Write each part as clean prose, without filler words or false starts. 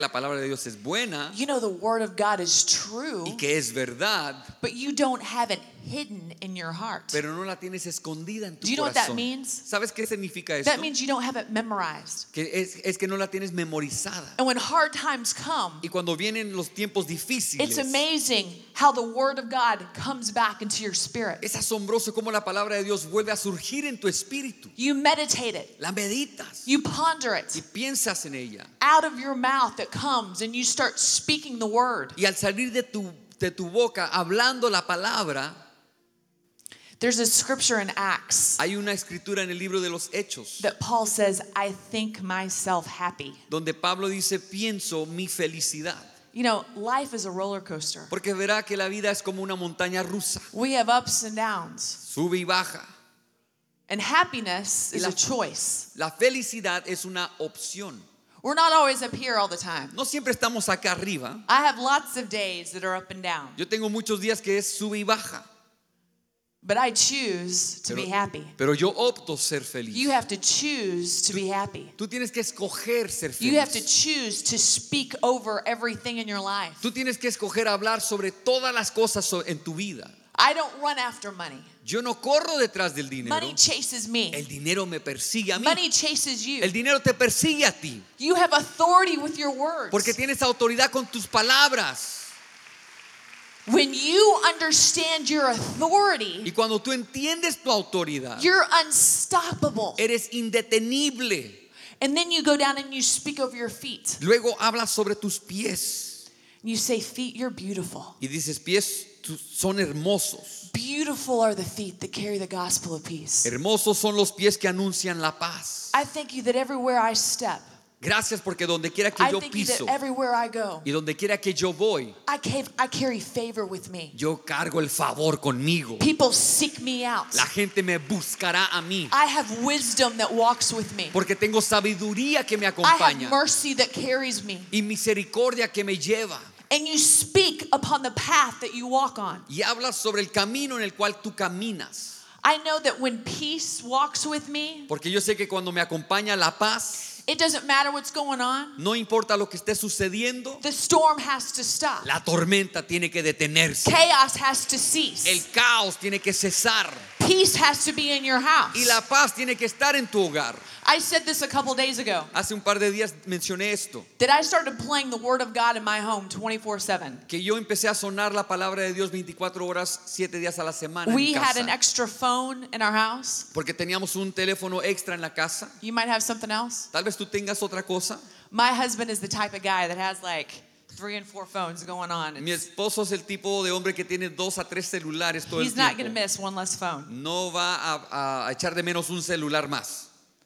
la palabra de Dios es buena You know the word of God is true, y que es verdad, but you don't have it hidden in your heart. pero no la tienes escondida en tu Do you know what that corazón. means? ¿Sabes qué significa esto? That means you don't have it memorized. Que es que no la tienes memorizada. And when hard times come, Y cuando vienen los tiempos difíciles, it's amazing how the word of God comes back into your spirit. es asombroso cómo la palabra de Dios vuelve a surgir en tu espíritu. You meditate it. La meditas You ponder y it. piensas en ella. Out of your mouth it comes and you start speaking the word. Y al salir de tu boca hablando la palabra, There's a scripture in Acts hay una escritura en el libro de los Hechos that Paul says, I think myself happy. donde Pablo dice, pienso mi felicidad. You know, life is a roller coaster. Porque verá que la vida es como una montaña rusa, We have ups and downs. sube y baja. And happiness is la- a choice. La felicidad es una opción. We're not always up here all the time. No siempre estamos acá arriba. I have lots of days that are up and down. Yo tengo muchos días que es sube y baja. But I choose to be happy. Pero yo opto ser feliz. You have to choose to be happy. Tú tienes que escoger ser You have to feliz. choose to speak over everything in your life. Tú tienes que escoger hablar sobre todas las cosas en tu vida. I don't run after money. Yo no corro detrás del dinero. Money chases me. El dinero me persigue a mí. Money chases you. El dinero te persigue a ti. You have authority with your words. Porque tienes autoridad con tus palabras. When you understand your authority, Y cuando tú entiendes tu autoridad, you're unstoppable. eres indetenible. And then you go down and you speak over your feet. Luego hablas sobre tus pies. You say, feet, you're beautiful. Y dices, pies son hermosos. Beautiful are the feet that carry the gospel of peace. Hermosos son los pies que anuncian la paz. I thank you that everywhere I step, Gracias porque donde quiera que I yo thank you piso that everywhere I go, y donde quiera que yo voy, I carry favor with me. yo cargo el favor conmigo. People seek me out. La gente me buscará a mí I have wisdom that walks with me. porque tengo sabiduría que me I have acompaña mercy that carries me. y misericordia que me lleva. And you speak upon the path that you walk on. Y hablas sobre el camino en el cual tú caminas. I know that when peace walks with me, Porque yo sé que cuando me acompaña la paz, it doesn't matter what's going on. no importa lo que esté sucediendo, The storm has to stop. la tormenta tiene que detenerse. Chaos has to cease. El caos tiene que cesar Peace has to be in your house. y la paz tiene que estar en tu hogar. I said this a couple days ago, Hace un par de días mencioné esto, that I started playing the Word of God in my home 24/7. que yo empecé a sonar la palabra de Dios 24 horas, 7 días a la semana en mi We had an casa. extra phone in our house. Porque teníamos un teléfono extra en la casa. You might have something else. Tal vez tú tengas otra cosa. My husband is the type of guy that has like 3 and 4 phones going on. Mi esposo es el tipo de hombre que tiene 2 a 3 celulares todo el He's not going to tiempo. miss one less phone. No va a echar de menos un celular más.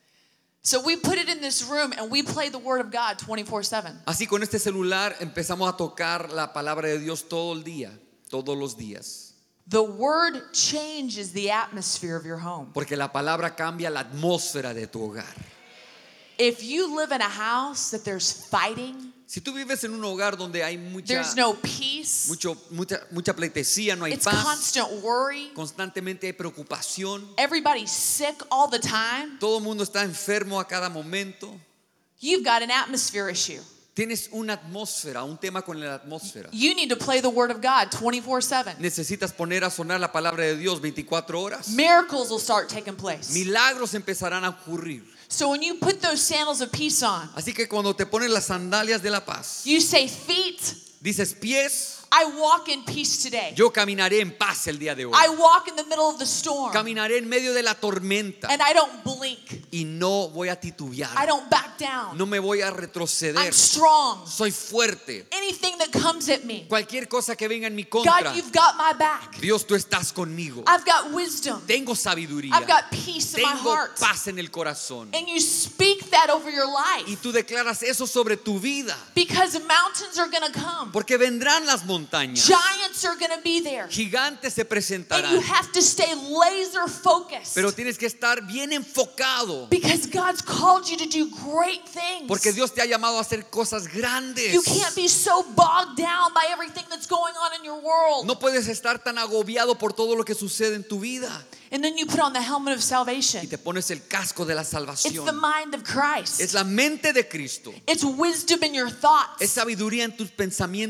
So we put it in this room and we play the Word of God 24/7. Así con este celular empezamos a tocar la palabra de Dios todo el día, todos los días. The Word changes the atmosphere of your home. Porque la palabra cambia la atmósfera de tu hogar. If you live in a house that there's fighting, Si tú vives en un hogar donde hay there's no peace, mucha pleitesía, no hay it's paz, constant worry, constantemente hay preocupación, everybody's sick all the time, todo el mundo está enfermo a cada momento, you've got an atmosphere issue. tienes una atmósfera, un tema con la atmósfera. You need to play the Word of God 24/7. Necesitas poner a sonar la palabra de Dios 24 horas. Miracles will start taking place. Milagros empezarán a ocurrir. So when you put those sandals of peace on, Así que cuando te pones las sandalias de la paz, you say, feet, dices pies, I walk in peace today. yo caminaré en paz el día de hoy. I walk in the middle of the storm Caminaré en medio de la tormenta and I don't blink. y no voy a I titubear. don't back down. No me voy a I'm retroceder. strong. Soy fuerte. Anything that comes at me, Cualquier cosa que venga en mi contra, God, you've got my back. Dios, tú estás conmigo. I've got wisdom. Tengo sabiduría. I've got peace in my Tengo heart. paz en el corazón. And you speak that over your Y life tú declaras eso sobre tu vida. because mountains are going to come. Porque vendrán las montañas. montañas. Giants are going to be there. Gigantes se And presentarán. you have to stay laser focused. Pero tienes que estar bien enfocado. Because God's called you to do great things. Porque Dios te ha llamado a hacer cosas grandes. You can't be so bogged down by everything that's going on in your world. No puedes estar tan agobiado por todo lo que sucede en tu vida. And then you put on the helmet of Y salvation. te pones el casco de la It's the salvación. mind of Christ. Es la mente de Cristo. It's wisdom in your thoughts. Es sabiduría en tus pensamientos.